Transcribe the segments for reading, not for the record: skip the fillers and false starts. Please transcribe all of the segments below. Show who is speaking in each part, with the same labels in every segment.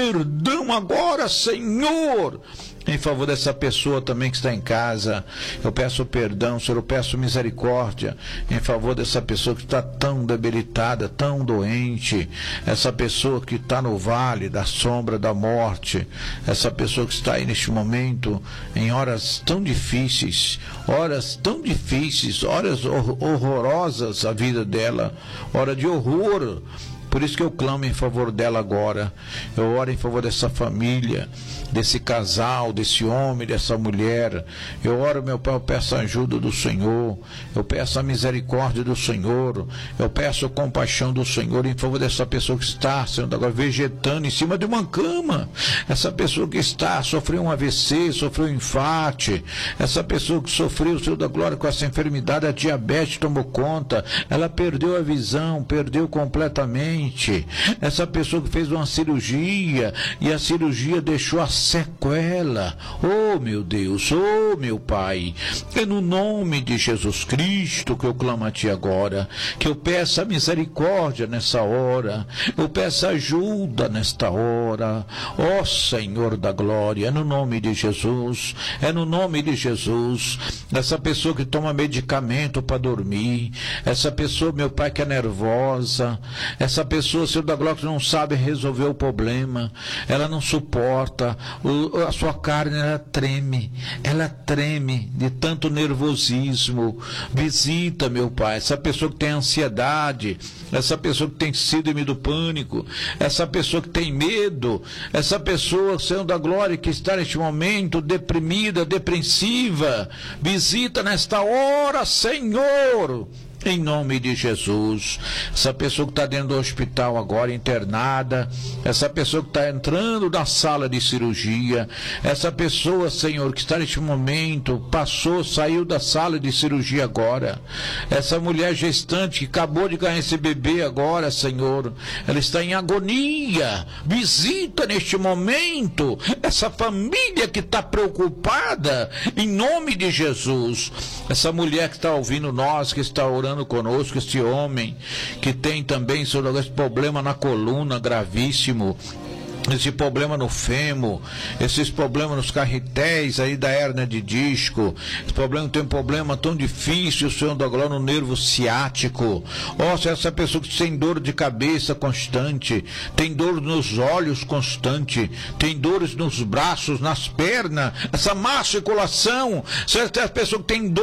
Speaker 1: perdão agora, Senhor, em favor dessa pessoa também que está em casa. Eu peço perdão, Senhor, eu peço misericórdia em favor dessa pessoa que está tão debilitada, tão doente, essa pessoa que está no vale da sombra da morte, essa pessoa que está aí neste momento em horas tão difíceis, horas horrorosas a vida dela, hora de horror. Por isso que eu clamo em favor dela agora. Eu oro em favor dessa família, desse casal, desse homem, dessa mulher. Eu oro, meu Pai, eu peço a ajuda do Senhor. Eu peço a misericórdia do Senhor. Eu peço a compaixão do Senhor em favor dessa pessoa que está, Senhor, agora vegetando em cima de uma cama. Essa pessoa que sofreu um AVC, sofreu um infarte. Essa pessoa que sofreu, Senhor da glória, com essa enfermidade, a diabetes tomou conta. Ela perdeu a visão, perdeu completamente. Essa pessoa que fez uma cirurgia e a cirurgia deixou a sequela. Oh, meu Deus, oh, meu Pai, é no nome de Jesus Cristo que eu clamo a Ti agora, que eu peço a misericórdia nessa hora, eu peço ajuda nesta hora. Ó Senhor da glória, é no nome de Jesus, é no nome de Jesus. Essa pessoa que toma medicamento para dormir, essa pessoa, meu Pai, que é nervosa, essa pessoa, Senhor da glória, que não sabe resolver o problema, ela não suporta, a sua carne ela treme de tanto nervosismo. Visita, meu Pai, essa pessoa que tem ansiedade, essa pessoa que tem síndrome do pânico, essa pessoa que tem medo, essa pessoa, Senhor da glória, que está neste momento deprimida, depressiva. Visita nesta hora, Senhor, em nome de Jesus. Essa pessoa que está dentro do hospital agora, internada, essa pessoa que está entrando na sala de cirurgia, essa pessoa, Senhor, que está neste momento, saiu da sala de cirurgia agora, essa mulher gestante que acabou de ganhar esse bebê agora, Senhor, ela está em agonia. Visita neste momento essa família que está preocupada, em nome de Jesus. Essa mulher que está ouvindo nós, que está orando conosco, este homem que tem também, Senhor, esse problema na coluna gravíssimo, esse problema no fêmur, esses problemas nos carretéis aí da hérnia de disco, esse problema tem um problema tão difícil, Senhor da glória, no nervo ciático. Ó, se essa pessoa que tem dor de cabeça constante, tem dor nos olhos constante, tem dores nos braços, nas pernas, essa má circulação, se essa pessoa que tem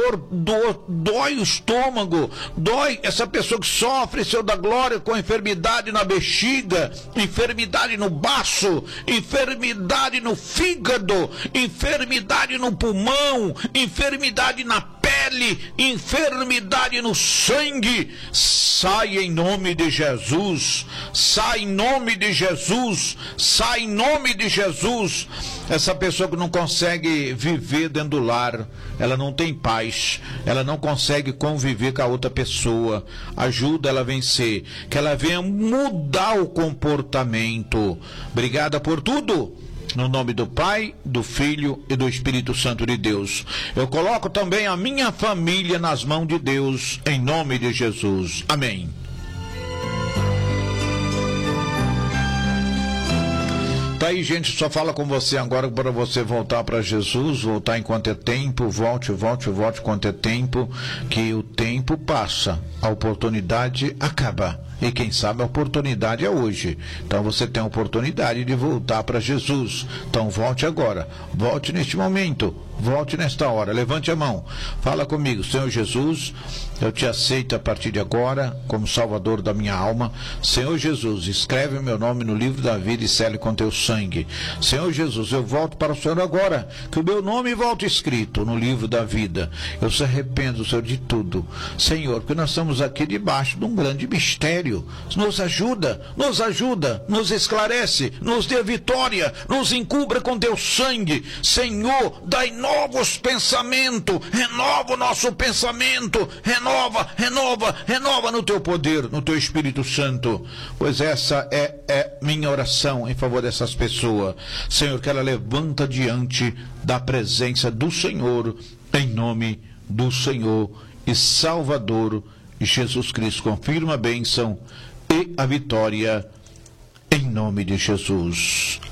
Speaker 1: dói o estômago, essa pessoa que sofre, Senhor da glória, com enfermidade na bexiga, enfermidade no baço, enfermidade no fígado, enfermidade no pulmão, enfermidade na pele, enfermidade no sangue, sai em nome de Jesus, sai em nome de Jesus, sai em nome de Jesus. Essa pessoa que não consegue viver dentro do lar, ela não tem paz, ela não consegue conviver com a outra pessoa, ajuda ela a vencer, que ela venha mudar o comportamento. Obrigada por tudo. No nome do Pai, do Filho e do Espírito Santo de Deus. Eu coloco também a minha família nas mãos de Deus, em nome de Jesus. Amém. Tá aí, gente, só fala com você agora para você voltar para Jesus, voltar enquanto é tempo, volte enquanto é tempo, que o tempo passa, a oportunidade acaba. E quem sabe a oportunidade é hoje. Então você tem a oportunidade de voltar para Jesus. Então volte agora, volte neste momento, volte nesta hora, levante a mão, fala comigo: Senhor Jesus, eu te aceito a partir de agora como Salvador da minha alma. Senhor Jesus, escreve o meu nome no livro da vida e sele com teu sangue. Senhor Jesus, eu volto para o Senhor agora, que o meu nome volte escrito no livro da vida. Eu se arrependo, Senhor, de tudo, Senhor, porque nós estamos aqui debaixo de um grande mistério. Nos ajuda, nos esclarece, nos dê vitória, nos encubra com teu sangue. Senhor, dai novos pensamentos, renova o nosso pensamento, renova no teu poder, no teu Espírito Santo, pois essa é minha oração em favor dessas pessoas, Senhor, que ela levanta diante da presença do Senhor, em nome do Senhor e Salvador Jesus Cristo. Confirma a bênção e a vitória em nome de Jesus.